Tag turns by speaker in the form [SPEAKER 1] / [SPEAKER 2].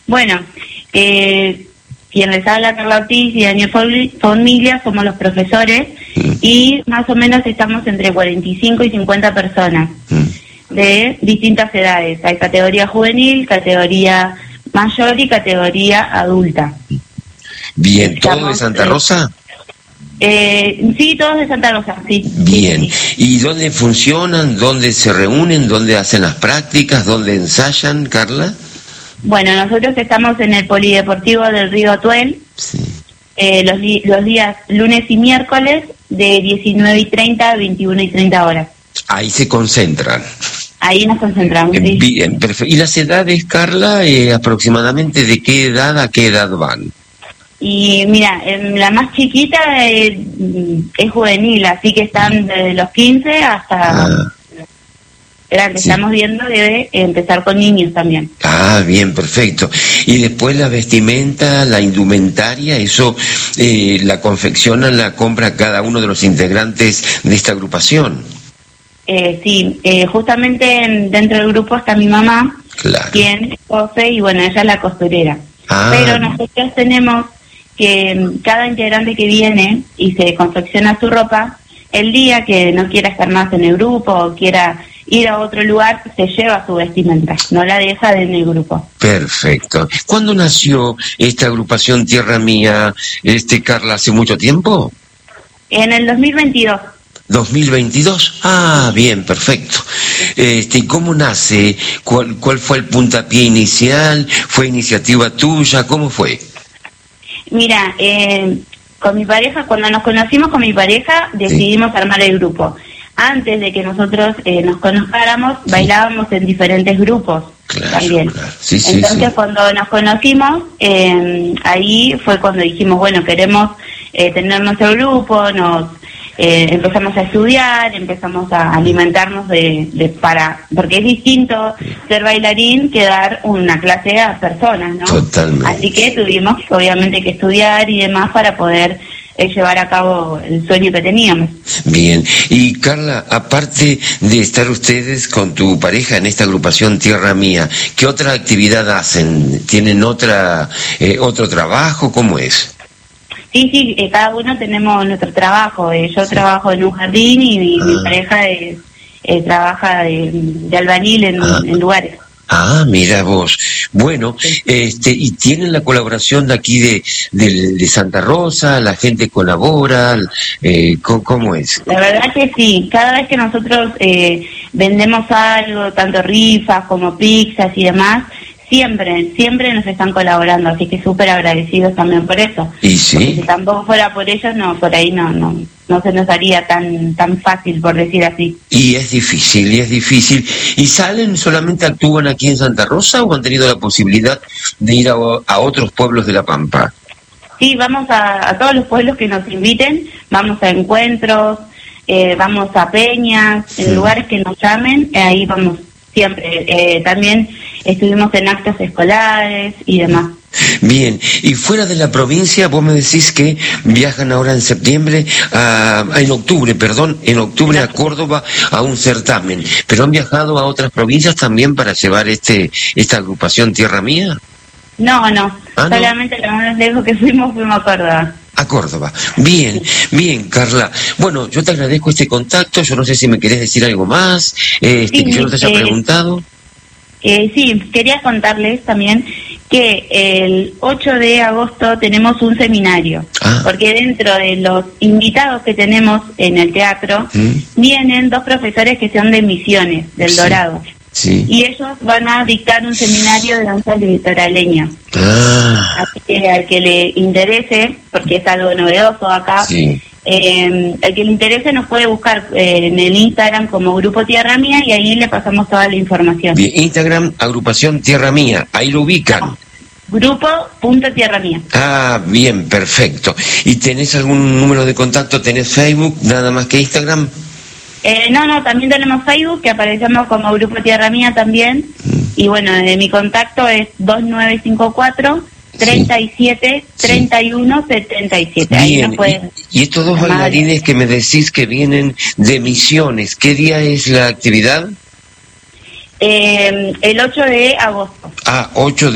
[SPEAKER 1] Bueno, quien les habla, Carla Ortiz y Daniel Familia, somos los profesores y más o menos estamos entre 45 y 50 personas de distintas edades. Hay categoría juvenil, categoría mayor y categoría adulta.
[SPEAKER 2] Bien, ¿todo de Santa Rosa?
[SPEAKER 1] Sí, todos de Santa Rosa, sí.
[SPEAKER 2] Bien,
[SPEAKER 1] sí.
[SPEAKER 2] ¿Y dónde funcionan? ¿Dónde se reúnen? ¿Dónde hacen las prácticas? ¿Dónde ensayan, Carla?
[SPEAKER 1] Bueno, nosotros estamos en el Polideportivo del Río Atuel,
[SPEAKER 2] Sí.
[SPEAKER 1] los días lunes y miércoles de 19:30 a 21:30 horas.
[SPEAKER 2] Ahí se concentran.
[SPEAKER 1] Ahí nos concentramos. Sí.
[SPEAKER 2] Bien, perfecto. ¿Y las edades, Carla, aproximadamente de qué edad a qué edad van?
[SPEAKER 1] Y mira, la más chiquita es juvenil, así que están desde los 15 hasta... La que estamos viendo debe empezar con niños también.
[SPEAKER 2] Ah, bien, perfecto. Y después la vestimenta, la indumentaria, eso la confecciona, la compra cada uno de los integrantes de esta agrupación.
[SPEAKER 1] Sí, justamente dentro del grupo está mi mamá,
[SPEAKER 2] Claro.
[SPEAKER 1] quien cose y bueno, ella es la costurera.
[SPEAKER 2] Ah.
[SPEAKER 1] Pero nosotros tenemos que cada integrante que viene y se confecciona su ropa, el día que no quiera estar más en el grupo o quiera ir a otro lugar, se lleva su vestimenta, no la deja en el grupo.
[SPEAKER 2] Perfecto. ¿Cuándo nació esta agrupación Tierra Mía, Carla? ¿Hace mucho tiempo?
[SPEAKER 1] En el 2022.
[SPEAKER 2] 2022. Ah, bien, perfecto. ¿Y cómo nace? ¿Cuál fue el puntapié inicial? ¿Fue iniciativa tuya? ¿Cómo fue?
[SPEAKER 1] Mira, con mi pareja, cuando nos conocimos con mi pareja, decidimos armar el grupo. Antes de que nosotros nos conozcáramos, bailábamos en diferentes grupos también.
[SPEAKER 2] Claro. Sí,
[SPEAKER 1] Entonces, cuando nos conocimos, ahí fue cuando dijimos, bueno, queremos tener nuestro grupo, empezamos a estudiar, empezamos a alimentarnos porque es distinto ser bailarín que dar una clase a personas, ¿no?
[SPEAKER 2] Totalmente.
[SPEAKER 1] Así que tuvimos obviamente que estudiar y demás para poder llevar a cabo el sueño que teníamos.
[SPEAKER 2] Bien, y Carla, aparte de estar ustedes con tu pareja en esta agrupación Tierra Mía, ¿qué otra actividad hacen? ¿Tienen otro trabajo? ¿Cómo es?
[SPEAKER 1] Sí, cada uno tenemos nuestro trabajo. Yo trabajo en un jardín y mi pareja trabaja de albañil en lugares.
[SPEAKER 2] Ah, mira vos. Bueno, y tienen la colaboración de aquí de Santa Rosa, la gente colabora, ¿cómo es?
[SPEAKER 1] La verdad que sí, cada vez que nosotros vendemos algo, tanto rifas como pizzas y demás, siempre nos están colaborando, así que súper agradecidos también por eso.
[SPEAKER 2] Y sí.
[SPEAKER 1] Porque si tampoco fuera por ellos, por ahí no se nos haría tan fácil, por decir así.
[SPEAKER 2] Y es difícil. ¿Y solamente actúan aquí en Santa Rosa o han tenido la posibilidad de ir a otros pueblos de La Pampa?
[SPEAKER 1] Sí, vamos a todos los pueblos que nos inviten, vamos a encuentros, vamos a peñas, en lugares que nos llamen, ahí vamos siempre. También estuvimos en actos escolares y demás.
[SPEAKER 2] Bien, y fuera de la provincia, vos me decís que viajan ahora en septiembre, en octubre a Córdoba a un certamen, pero ¿han viajado a otras provincias también para llevar esta agrupación Tierra Mía?
[SPEAKER 1] No, solamente lo más lejos que fuimos a Córdoba.
[SPEAKER 2] A Córdoba. Bien, Carla. Bueno, yo te agradezco este contacto, yo no sé si me querés decir algo más, que yo no te haya preguntado.
[SPEAKER 1] Sí, quería contarles también que el 8 de agosto tenemos un seminario, porque dentro de los invitados que tenemos en el teatro, vienen 2 profesores que son de Misiones, del Dorado.
[SPEAKER 2] Sí.
[SPEAKER 1] Y ellos van a dictar un seminario de danza litoraleña. Así que al que le interese, porque es algo novedoso acá, al que le interese nos puede buscar en el Instagram como Grupo Tierra Mía y ahí le pasamos toda la información.
[SPEAKER 2] Bien, Instagram, agrupación Tierra Mía, ahí lo ubican.
[SPEAKER 1] Grupo.Tierra Mía.
[SPEAKER 2] Ah, bien, perfecto. ¿Y tenés algún número de contacto? ¿Tenés Facebook, nada más que Instagram?
[SPEAKER 1] No, también tenemos Facebook, que aparecemos como Grupo Tierra Mía también. Y bueno, mi contacto es 2954 37 31 77. Ahí
[SPEAKER 2] Bien,
[SPEAKER 1] nos pueden...
[SPEAKER 2] y estos 2 bailarines que me decís que vienen de Misiones, ¿qué día es la actividad?
[SPEAKER 1] El 8 de agosto.
[SPEAKER 2] 8 de